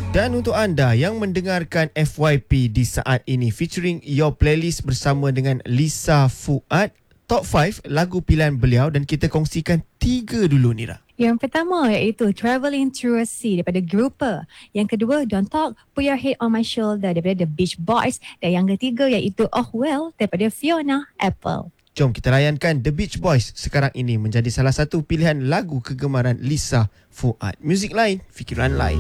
Dan untuk anda yang mendengarkan FYP di saat ini, featuring Your Playlist bersama dengan Lisa Fuad, top 5 lagu pilihan beliau, dan kita kongsikan 3 dulu, Nira. Yang pertama iaitu Travelling Through a Sea daripada Grouper. Yang kedua, Don't Talk, Put Your Head on My Shoulder daripada The Beach Boys. Dan yang ketiga iaitu Oh Well daripada Fiona Apple. Jom kita layankan The Beach Boys sekarang ini menjadi salah satu pilihan lagu kegemaran Lisa Fuad. Muzik lain, fikiran lain.